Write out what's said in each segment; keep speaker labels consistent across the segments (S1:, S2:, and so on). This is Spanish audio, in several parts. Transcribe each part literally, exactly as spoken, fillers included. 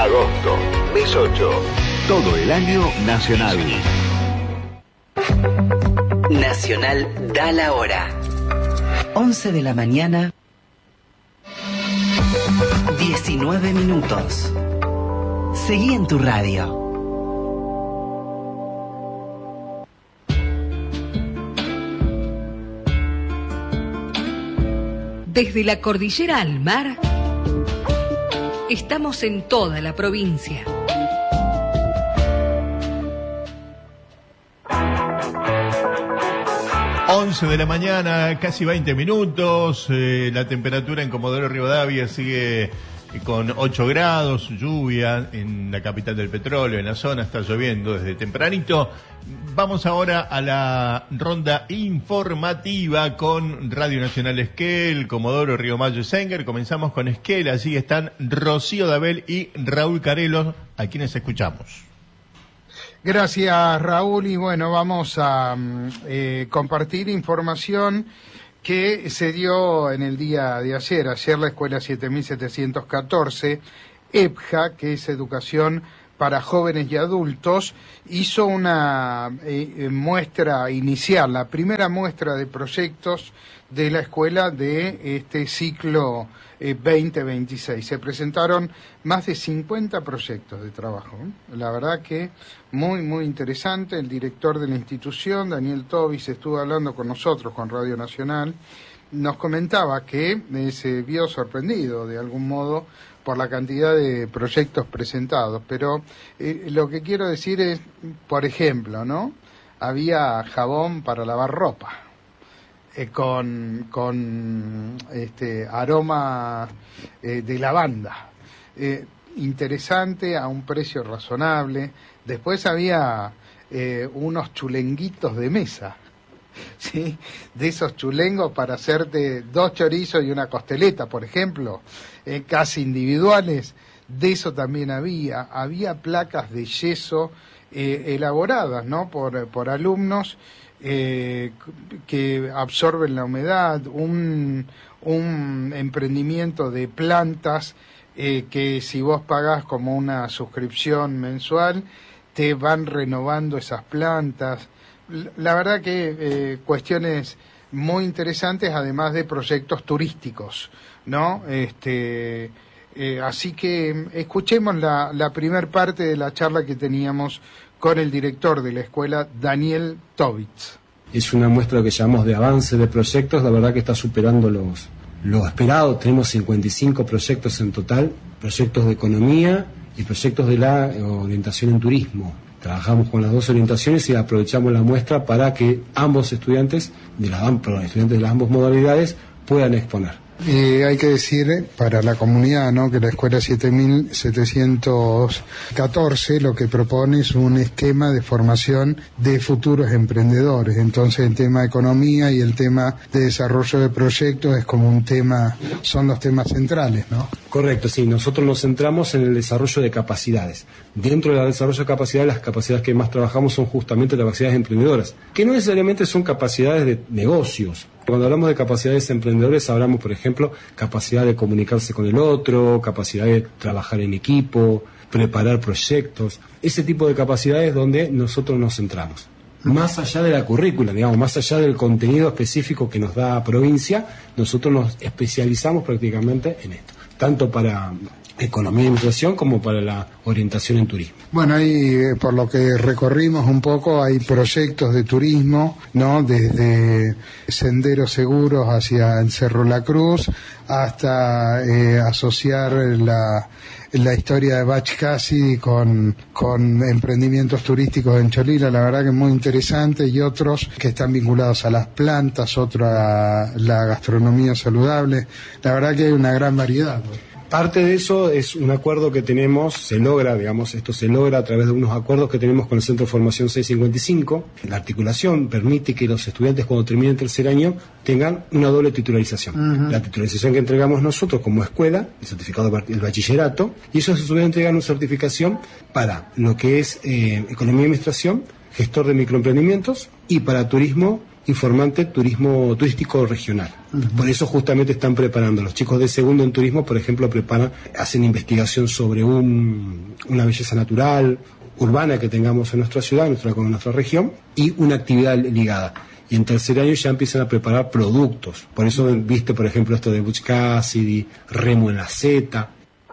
S1: Agosto, mes ocho. Todo el año Nacional.
S2: Nacional da la hora. once de la mañana, diecinueve minutos. Seguí en tu radio.
S3: Desde la cordillera al mar, estamos en toda la provincia.
S4: once de la mañana, casi veinte minutos, eh, la temperatura en Comodoro Rivadavia sigue con ocho grados, lluvia en la capital del petróleo, en la zona, está lloviendo desde tempranito. Vamos ahora a la ronda informativa con Radio Nacional Esquel, Comodoro Río Mayo y Senguer. Comenzamos con Esquel, allí están Rocío Dabel y Raúl Carelos, a quienes escuchamos.
S5: Gracias, Raúl, y bueno, vamos a eh, compartir información que se dio en el día de ayer. Ayer la Escuela siete mil setecientos catorce, E P J A, que es Educación para Jóvenes y Adultos, hizo una eh, muestra inicial, la primera muestra de proyectos de la escuela de este ciclo eh, veinte veintiséis. Se presentaron más de cincuenta proyectos de trabajo. La verdad que muy, muy interesante. El director de la institución, Daniel Tobis, estuvo hablando con nosotros, con Radio Nacional. Nos comentaba que eh, se vio sorprendido, de algún modo, por la cantidad de proyectos presentados. Pero eh, lo que quiero decir es, por ejemplo, ¿no? Había jabón para lavar ropa. Eh, con con este aroma eh, de lavanda, eh, interesante, a un precio razonable. Después había eh, unos chulenguitos de mesa, ¿sí? De esos chulengos para hacerte dos chorizos y una costeleta, por ejemplo, eh, casi individuales. De eso también había. Había placas de yeso eh, elaboradas, ¿no? por por alumnos. Eh, que absorben la humedad, un, un emprendimiento de plantas eh, que si vos pagás como una suscripción mensual, te van renovando esas plantas. La verdad que eh, cuestiones muy interesantes, además de proyectos turísticos, ¿no? Este, eh, así que escuchemos la, la primer parte de la charla que teníamos con el director de la escuela, Daniel Tobitz.
S6: Es una muestra que llamamos de avance de proyectos, la verdad que está superando los, lo esperado. Tenemos cincuenta y cinco proyectos en total, proyectos de economía y proyectos de la orientación en turismo. Trabajamos con las dos orientaciones y aprovechamos la muestra para que ambos estudiantes, de las, perdón, estudiantes de las ambas modalidades, puedan exponer.
S5: Eh, hay que decir para la comunidad, ¿no?, que la Escuela siete mil setecientos catorce lo que propone es un esquema de formación de futuros emprendedores. Entonces el tema de economía y el tema de desarrollo de proyectos es como un tema, son los temas centrales, ¿no?
S6: Correcto, sí. Nosotros nos centramos en el desarrollo de capacidades. Dentro del desarrollo de capacidades, las capacidades que más trabajamos son justamente las capacidades emprendedoras, que no necesariamente son capacidades de negocios. Cuando hablamos de capacidades emprendedores, hablamos, por ejemplo, capacidad de comunicarse con el otro, capacidad de trabajar en equipo, preparar proyectos, ese tipo de capacidades donde nosotros nos centramos. Más allá de la currícula, digamos, más allá del contenido específico que nos da provincia, nosotros nos especializamos prácticamente en esto, tanto para economía y administración como para la orientación en turismo.
S5: Bueno, ahí por lo que recorrimos un poco hay proyectos de turismo, ¿no? Desde senderos seguros hacia el Cerro La Cruz hasta eh, asociar la la historia de Bach Cassidy con, con emprendimientos turísticos en Cholila, la verdad que es muy interesante, y otros que están vinculados a las plantas, otro a la gastronomía saludable. La verdad que hay una gran variedad, ¿no?
S6: Parte de eso es un acuerdo que tenemos, se logra, digamos, esto se logra a través de unos acuerdos que tenemos con el Centro de Formación seiscientos cincuenta y cinco. La articulación permite que los estudiantes, cuando terminen el tercer año, tengan una doble titularización. Uh-huh. La titularización que entregamos nosotros como escuela, el certificado del bachillerato, y esos estudiantes entregan una certificación para lo que es eh, economía y administración, gestor de microemprendimientos, y para turismo informante turismo turístico regional. Uh-huh. Por eso justamente están preparando. Los chicos de segundo en turismo, por ejemplo, preparan, hacen investigación sobre un, una belleza natural, urbana que tengamos en nuestra ciudad, en nuestra, en nuestra región, y una actividad ligada. Y en tercer año ya empiezan a preparar productos. Por eso viste, por ejemplo, esto de Butch Cassidy, Remo en la Z.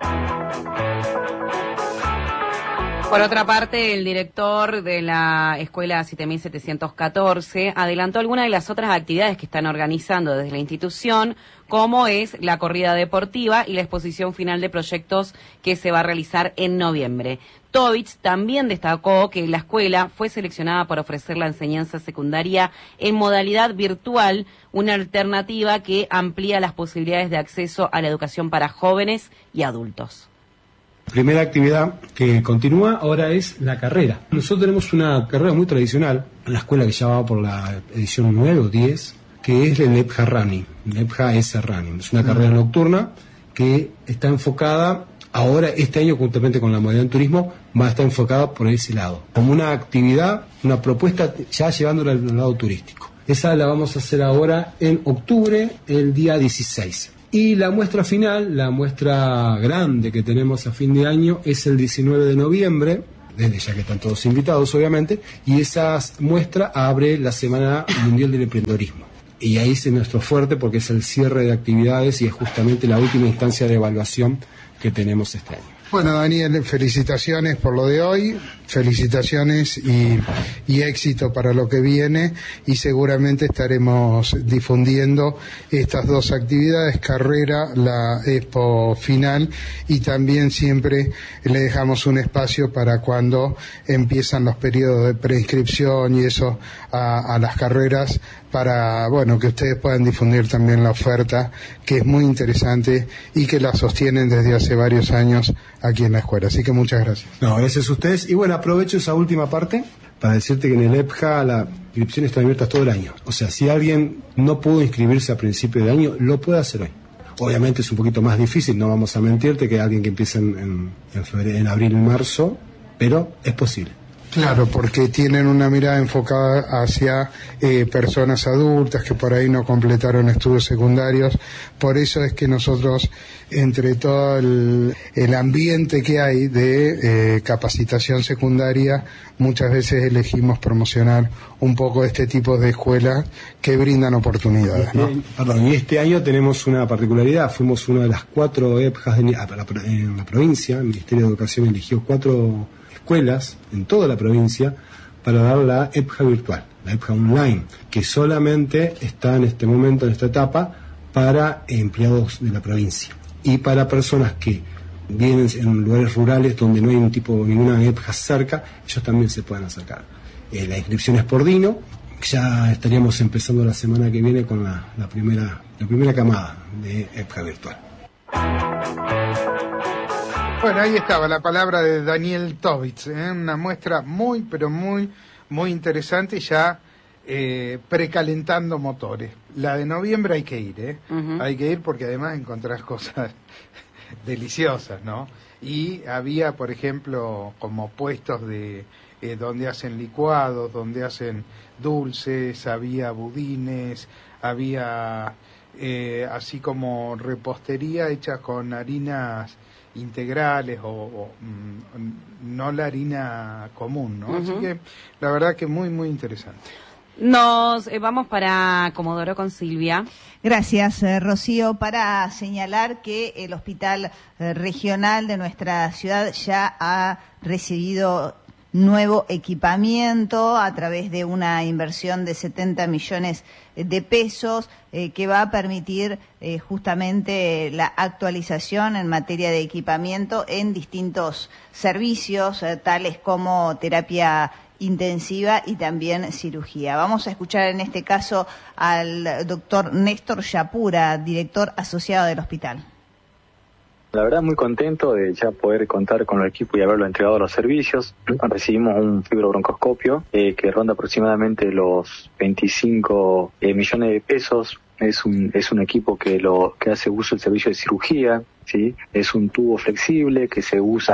S7: Por otra parte, el director de la Escuela siete mil setecientos catorce adelantó algunas de las otras actividades que están organizando desde la institución, como es la corrida deportiva y la exposición final de proyectos que se va a realizar en noviembre. Tovich también destacó que la escuela fue seleccionada para ofrecer la enseñanza secundaria en modalidad virtual, una alternativa que amplía las posibilidades de acceso a la educación para jóvenes y adultos.
S6: Primera actividad que continúa ahora es la carrera. Nosotros tenemos una carrera muy tradicional en la escuela que ya va por la edición nueve o diez, que es el E P J A Running. El E P J A S Running. Es una carrera nocturna que está enfocada, ahora este año juntamente con la modalidad en turismo, va a estar enfocada por ese lado. Como una actividad, una propuesta ya llevándola al lado turístico. Esa la vamos a hacer ahora en octubre, el día dieciséis. Y la muestra final, la muestra grande que tenemos a fin de año, es el diecinueve de noviembre, desde ya que están todos invitados obviamente, y esa muestra abre la Semana Mundial del Emprendedorismo. Y ahí es nuestro fuerte porque es el cierre de actividades y es justamente la última instancia de evaluación que tenemos este año.
S5: Bueno, Daniel, felicitaciones por lo de hoy, felicitaciones y, y éxito para lo que viene, y seguramente estaremos difundiendo estas dos actividades, carrera, la expo final, y también siempre le dejamos un espacio para cuando empiezan los periodos de preinscripción y eso a, a las carreras, para, bueno, que ustedes puedan difundir también la oferta, que es muy interesante y que la sostienen desde hace varios años aquí en la escuela. Así que muchas gracias.
S6: No, gracias a ustedes. Y bueno, aprovecho esa última parte para decirte que en el E P J A la inscripción está abierta todo el año. O sea, si alguien no pudo inscribirse a principio de año, lo puede hacer hoy. Obviamente es un poquito más difícil, no vamos a mentirte, que alguien que empiece en, en, en, febrero, en abril, marzo, pero es posible.
S5: Claro, porque tienen una mirada enfocada hacia eh, personas adultas que por ahí no completaron estudios secundarios. Por eso es que nosotros, entre todo el, el ambiente que hay de eh, capacitación secundaria, muchas veces elegimos promocionar un poco este tipo de escuelas que brindan oportunidades, ¿no?
S6: Eh, perdón, y este año tenemos una particularidad. Fuimos una de las cuatro E P J As en la provincia. El Ministerio de Educación eligió cuatro escuelas en toda la provincia para dar la E P J A virtual, la E P J A online, que solamente está en este momento, en esta etapa, para empleados de la provincia y para personas que viven en lugares rurales donde no hay un tipo, ninguna E P J A cerca, ellos también se pueden acercar. Eh, la inscripción es por Dino, ya estaríamos empezando la semana que viene con la, la primera la primera camada de E P J A virtual.
S5: Bueno, ahí estaba la palabra de Daniel Tovich, ¿eh? Una muestra muy, pero muy, muy interesante, ya eh, precalentando motores. La de noviembre hay que ir, ¿eh? Uh-huh. Hay que ir porque además encontrás cosas deliciosas, ¿no? Y había, por ejemplo, como puestos de eh, donde hacen licuados, donde hacen dulces, había budines, había eh, así como repostería hecha con harinas integrales o, o mm, no la harina común, ¿no? Uh-huh. Así que la verdad que muy, muy interesante.
S7: Nos eh, vamos para Comodoro con Silvia.
S8: Gracias, eh, Rocío, para señalar que el hospital eh, regional de nuestra ciudad ya ha recibido nuevo equipamiento a través de una inversión de setenta millones de pesos eh, que va a permitir eh, justamente la actualización en materia de equipamiento en distintos servicios, eh, tales como terapia intensiva y también cirugía. Vamos a escuchar en este caso al doctor Néstor Yapura, director asociado del hospital.
S9: La verdad muy contento de ya poder contar con el equipo y haberlo entregado a los servicios. Recibimos un fibrobroncoscopio eh, que ronda aproximadamente los veinticinco eh, millones de pesos. Es un es un equipo que lo que hace uso del servicio de cirugía, ¿sí? Es un tubo flexible que se usa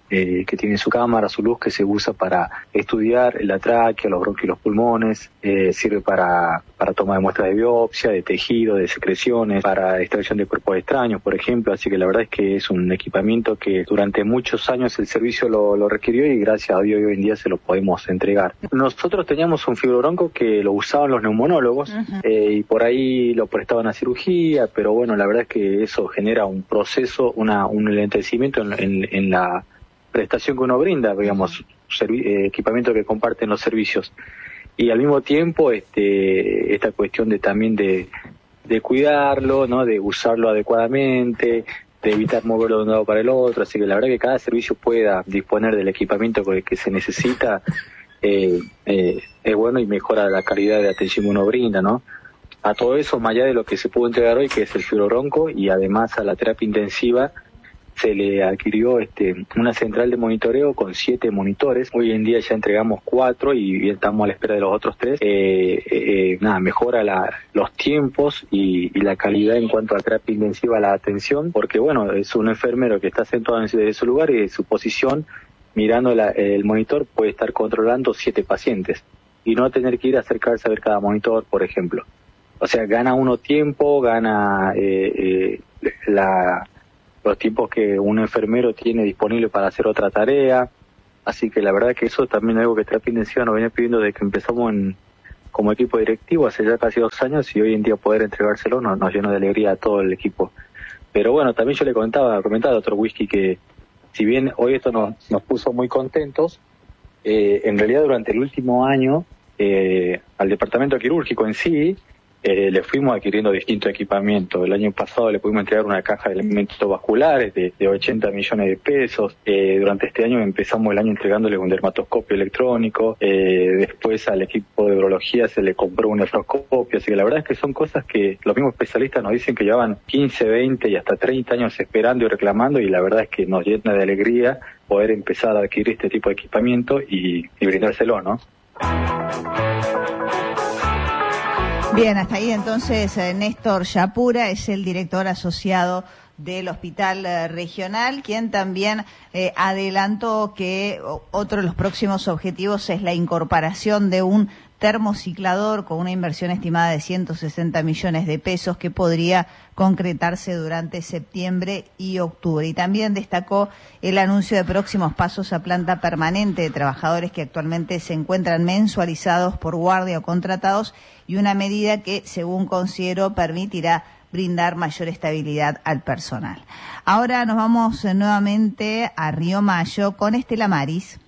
S9: eh, que tiene su cámara, su luz, que se usa para estudiar la tráquea, los bronquios y los pulmones, eh, sirve para, para toma de muestras de biopsia, de tejido, de secreciones, para extracción de cuerpos extraños, por ejemplo, así que la verdad es que es un equipamiento que durante muchos años el servicio lo, lo requirió y gracias a Dios hoy en día se lo podemos entregar. Nosotros teníamos un fibrobronco que lo usaban los neumonólogos, uh-huh. eh, y por ahí lo prestaban a cirugía, pero bueno, la verdad es que eso genera un proceso, una, un enlentecimiento en, en, en la prestación que uno brinda, digamos, servi- eh, equipamiento que comparten los servicios. Y al mismo tiempo, este, esta cuestión de también de, de cuidarlo, ¿no? De usarlo adecuadamente, de evitar moverlo de un lado para el otro. Así que la verdad que cada servicio pueda disponer del equipamiento que, que se necesita, eh, eh, es bueno y mejora la calidad de atención que uno brinda, ¿no? A todo eso, más allá de lo que se pudo entregar hoy, que es el fibrobronco, y además a la terapia intensiva, se le adquirió este, una central de monitoreo con siete monitores. Hoy en día ya entregamos cuatro y estamos a la espera de los otros tres. Eh, eh, nada, mejora la, los tiempos y, y la calidad en cuanto a terapia intensiva, la atención, porque bueno, es un enfermero que está sentado en su lugar y de su posición, mirando la, el monitor, puede estar controlando siete pacientes y no tener que ir a acercarse a ver cada monitor, por ejemplo. O sea, gana uno tiempo, gana eh, eh, la... los tiempos que un enfermero tiene disponible para hacer otra tarea, así que la verdad que eso también es algo que Terapia Intensiva nos venía pidiendo desde que empezamos en, como equipo directivo hace ya casi dos años y hoy en día poder entregárselo nos, nos llenó de alegría a todo el equipo. Pero bueno, también yo le comentaba, comentaba a doctor Whisky que si bien hoy esto nos, nos puso muy contentos, eh, en realidad durante el último año eh, al departamento quirúrgico en sí, Eh, le fuimos adquiriendo distintos equipamientos. El año pasado le pudimos entregar una caja de elementos vasculares de, de ochenta millones de pesos. Eh, durante este año empezamos el año entregándole un dermatoscopio electrónico. Eh, después al equipo de urología se le compró un nefroscopio. Así que la verdad es que son cosas que los mismos especialistas nos dicen que llevan quince, veinte y hasta treinta años esperando y reclamando, y la verdad es que nos llena de alegría poder empezar a adquirir este tipo de equipamiento y, y brindárselo, ¿no?
S8: Bien, hasta ahí entonces eh, Néstor Yapura es el director asociado del Hospital eh, Regional, quien también eh, adelantó que otro de los próximos objetivos es la incorporación de un termociclador con una inversión estimada de ciento sesenta millones de pesos que podría concretarse durante septiembre y octubre. Y también destacó el anuncio de próximos pasos a planta permanente de trabajadores que actualmente se encuentran mensualizados por guardia o contratados, y una medida que, según considero, permitirá brindar mayor estabilidad al personal. Ahora nos vamos nuevamente a Río Mayo con Estela Maris.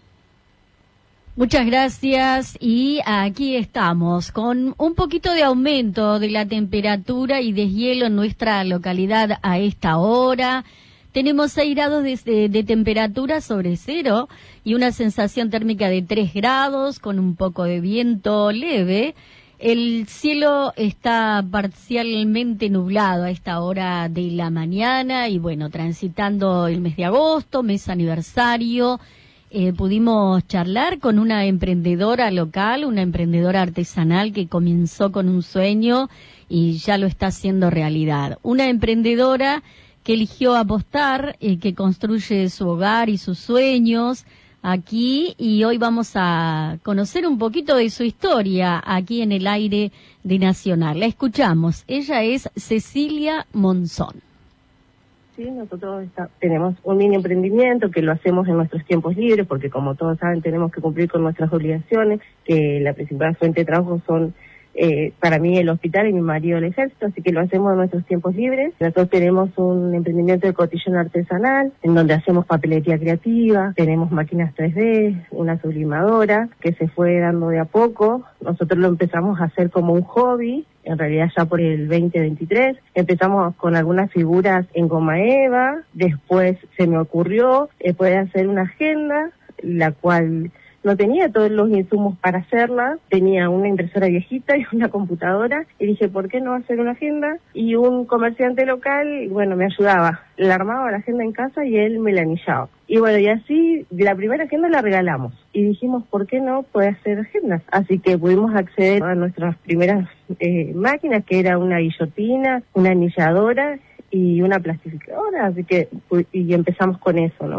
S10: Muchas gracias, y aquí estamos con un poquito de aumento de la temperatura y deshielo en nuestra localidad a esta hora. Tenemos seis grados de, de, de temperatura sobre cero y una sensación térmica de tres grados con un poco de viento leve. El cielo está parcialmente nublado a esta hora de la mañana y bueno, transitando el mes de agosto, mes aniversario. Eh, pudimos charlar con una emprendedora local, una emprendedora artesanal que comenzó con un sueño y ya lo está haciendo realidad. Una emprendedora que eligió apostar, eh, que construye su hogar y sus sueños aquí, y hoy vamos a conocer un poquito de su historia aquí en el aire de Nacional. La escuchamos. Ella es Cecilia Monzón.
S11: Sí, nosotros está, tenemos un mini emprendimiento que lo hacemos en nuestros tiempos libres, porque como todos saben tenemos que cumplir con nuestras obligaciones, que la principal fuente de trabajo son eh, para mí el hospital y mi marido el ejército, así que lo hacemos en nuestros tiempos libres. Nosotros tenemos un emprendimiento de cotillón artesanal, en donde hacemos papelería creativa, tenemos máquinas tres D, una sublimadora, que se fue dando de a poco. Nosotros lo empezamos a hacer como un hobby, en realidad ya por el veinte veintitrés, empezamos con algunas figuras en goma eva, después se me ocurrió eh, poder hacer una agenda, la cual no tenía todos los insumos para hacerla, tenía una impresora viejita y una computadora, y dije, ¿por qué no hacer una agenda? Y un comerciante local, bueno, me ayudaba, le armaba la agenda en casa y él me la anillaba. Y bueno, y así, la primera agenda la regalamos, y dijimos, ¿por qué no puede hacer agendas? Así que pudimos acceder a nuestras primeras eh, máquinas, que era una guillotina, una anilladora y una plastificadora, así que, y empezamos con eso, ¿no?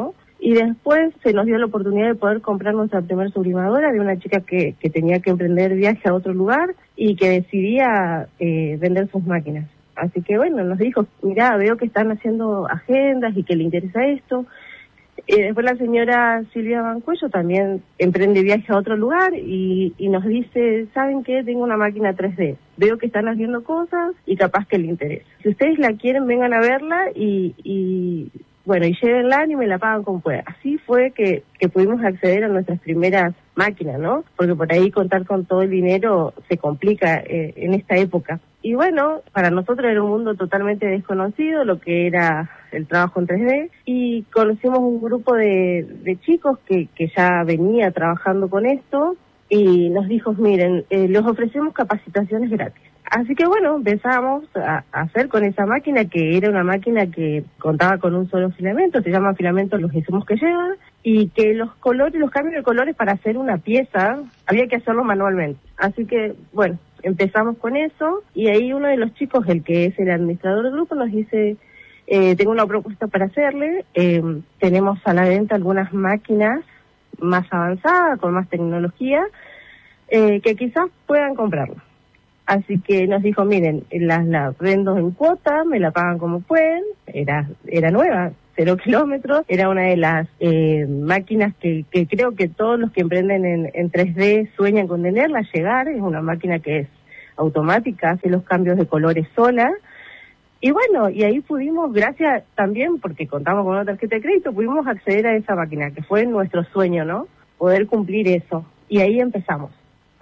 S11: Y después se nos dio la oportunidad de poder comprar nuestra primera sublimadora de una chica que, que tenía que emprender viaje a otro lugar y que decidía eh, vender sus máquinas. Así que bueno, nos dijo, mirá, veo que están haciendo agendas y que le interesa esto. Eh, después la señora Silvia Bancuello también emprende viaje a otro lugar y, y nos dice, ¿saben qué? Tengo una máquina tres D. Veo que están haciendo cosas y capaz que le interesa. Si ustedes la quieren, vengan a verla y... y bueno, y llévenla y me la pagan como pueda. Así fue que, que pudimos acceder a nuestras primeras máquinas, ¿no? Porque por ahí contar con todo el dinero se complica eh, en esta época. Y bueno, para nosotros era un mundo totalmente desconocido, lo que era el trabajo en tres D, y conocimos un grupo de, de chicos que, que ya venía trabajando con esto, y nos dijo, miren, eh, les ofrecemos capacitaciones gratis. Así que bueno, empezamos a, a hacer con esa máquina, que era una máquina que contaba con un solo filamento, se llaman filamentos los insumos que llevan, y que los colores, los cambios de colores para hacer una pieza, había que hacerlo manualmente. Así que bueno, empezamos con eso, y ahí uno de los chicos, el que es el administrador del grupo, nos dice, eh, tengo una propuesta para hacerle, eh, tenemos a la venta algunas máquinas más avanzadas, con más tecnología, eh, que quizás puedan comprarlo. Así que nos dijo, miren, las la vendo en cuota, me la pagan como pueden, era era nueva, cero kilómetros, era una de las eh, máquinas que, que creo que todos los que emprenden en, en tres D sueñan con tenerla, llegar, es una máquina que es automática, hace los cambios de colores sola, y bueno, y ahí pudimos, gracias también, porque contamos con una tarjeta de crédito, pudimos acceder a esa máquina, que fue nuestro sueño, ¿no? Poder cumplir eso, y ahí empezamos.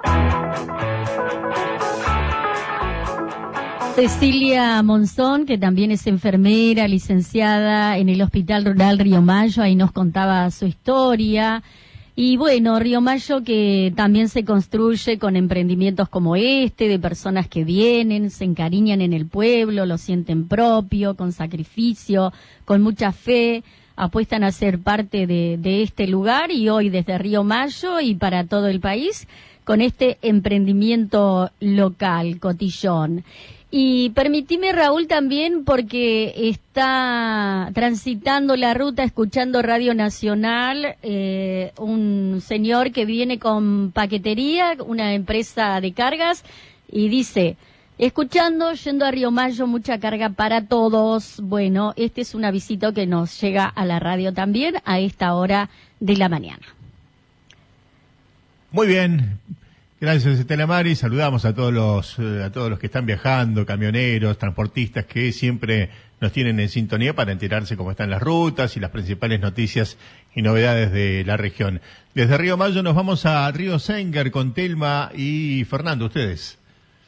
S10: Cecilia Monzón, que también es enfermera, licenciada en el Hospital Rural Río Mayo, ahí nos contaba su historia. Y bueno, Río Mayo que también se construye con emprendimientos como este, de personas que vienen, se encariñan en el pueblo, lo sienten propio, con sacrificio, con mucha fe, apuestan a ser parte de, de este lugar, y hoy desde Río Mayo y para todo el país, con este emprendimiento local, Cotillón. Y permitime, Raúl, también, porque está transitando la ruta, escuchando Radio Nacional, eh, un señor que viene con paquetería, una empresa de cargas, y dice, escuchando, yendo a Río Mayo, mucha carga para todos. Bueno, esta es una visita que nos llega a la radio también a esta hora de la mañana.
S4: Muy bien. Gracias, Estela Mari. Saludamos a todos los eh, a todos los que están viajando, camioneros, transportistas, que siempre nos tienen en sintonía para enterarse cómo están las rutas y las principales noticias y novedades de la región. Desde Río Mayo nos vamos a Río Sengar con Telma y Fernando. Ustedes.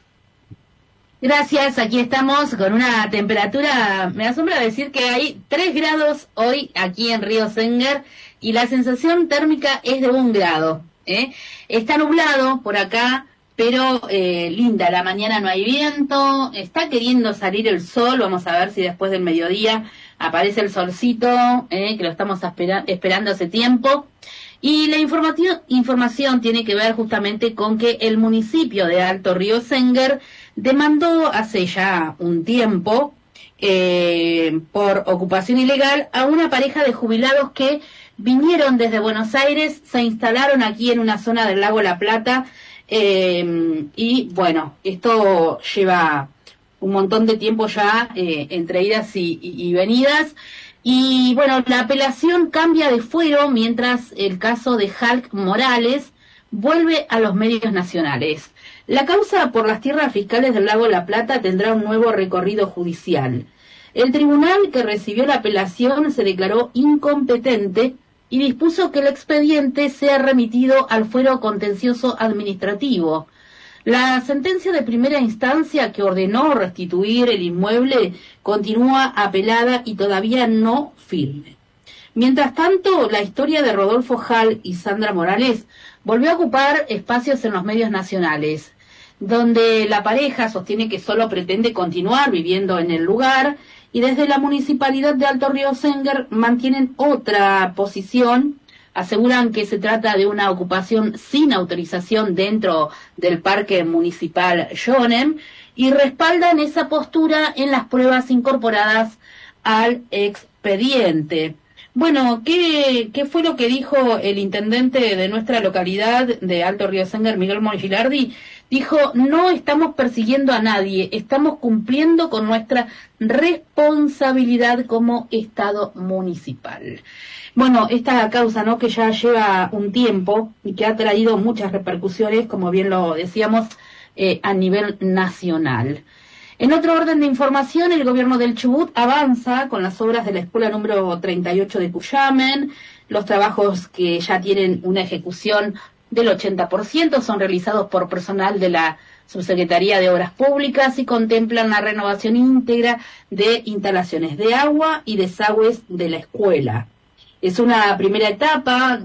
S12: Gracias, aquí estamos con una temperatura, me asombra decir que hay tres grados hoy aquí en Río Sengar y la sensación térmica es de un grado. ¿Eh? Está nublado por acá, pero eh, linda, la mañana no hay viento, está queriendo salir el sol, vamos a ver si después del mediodía aparece el solcito, eh, que lo estamos espera- esperando hace tiempo. Y la información, información tiene que ver justamente con que el municipio de Alto Río Sengar demandó hace ya un tiempo eh, por ocupación ilegal a una pareja de jubilados que vinieron desde Buenos Aires, se instalaron aquí en una zona del lago La Plata, eh, y bueno, esto lleva un montón de tiempo ya, eh, entre idas y, y, y venidas, y bueno, la apelación cambia de fuero mientras el caso de Hulk Morales vuelve a los medios nacionales. La causa por las tierras fiscales del lago La Plata tendrá un nuevo recorrido judicial. El tribunal que recibió la apelación se declaró incompetente y dispuso que el expediente sea remitido al fuero contencioso administrativo. La sentencia de primera instancia que ordenó restituir el inmueble continúa apelada y todavía no firme. Mientras tanto, la historia de Rodolfo Hall y Sandra Morales volvió a ocupar espacios en los medios nacionales, donde la pareja sostiene que solo pretende continuar viviendo en el lugar, y desde la Municipalidad de Alto Río Sengar mantienen otra posición, aseguran que se trata de una ocupación sin autorización dentro del Parque Municipal Jonem, y respaldan esa postura en las pruebas incorporadas al expediente. Bueno, ¿qué, ¿qué fue lo que dijo el intendente de nuestra localidad de Alto Río Sengar, Miguel Mongilardi? Dijo, no estamos persiguiendo a nadie, estamos cumpliendo con nuestra responsabilidad como Estado municipal. Bueno, esta causa, ¿no?, que ya lleva un tiempo y que ha traído muchas repercusiones, como bien lo decíamos, eh, a nivel nacional. En otro orden de información, el gobierno del Chubut avanza con las obras de la escuela número treinta y ocho de Cuyamen. Los trabajos, que ya tienen una ejecución del ochenta por ciento, son realizados por personal de la Subsecretaría de Obras Públicas y contemplan la renovación íntegra de instalaciones de agua y desagües de la escuela. Es una primera etapa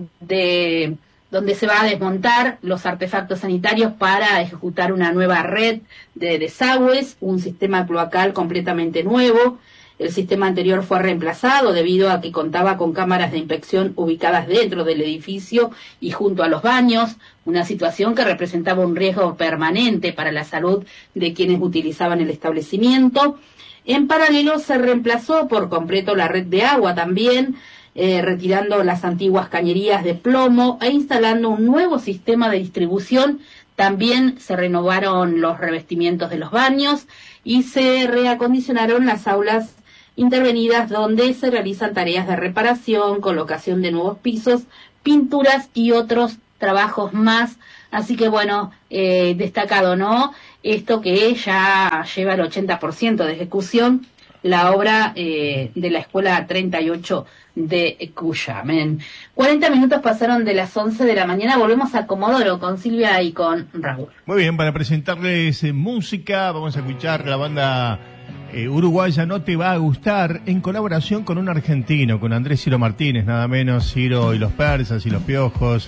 S12: de donde se va a desmontar los artefactos sanitarios para ejecutar una nueva red de desagües, un sistema cloacal completamente nuevo. El sistema anterior fue reemplazado debido a que contaba con cámaras de inspección ubicadas dentro del edificio y junto a los baños, una situación que representaba un riesgo permanente para la salud de quienes utilizaban el establecimiento. En paralelo se reemplazó por completo la red de agua también, eh, retirando las antiguas cañerías de plomo e instalando un nuevo sistema de distribución. También se renovaron los revestimientos de los baños y se reacondicionaron las aulas intervenidas, donde se realizan tareas de reparación, colocación de nuevos pisos, pinturas y otros trabajos más. Así que bueno, eh, destacado, ¿no?, esto que ya lleva el ochenta por ciento de ejecución, la obra eh, de la escuela treinta y ocho de Cuyamen. cuarenta minutos pasaron de las once de la mañana, volvemos a Comodoro con Silvia y con Raúl.
S4: Muy bien, para presentarles eh, música, vamos a escuchar la banda eh, uruguaya No Te Va a Gustar, en colaboración con un argentino, con Andrés Ciro Martínez, nada menos, Ciro y los Persas y los Piojos.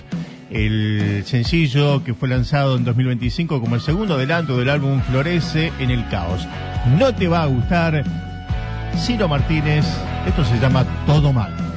S4: El sencillo que fue lanzado en dos mil veinticinco como el segundo adelanto del álbum Florece en el Caos. No Te Va a Gustar, Ciro Martínez, esto se llama Todo Mal.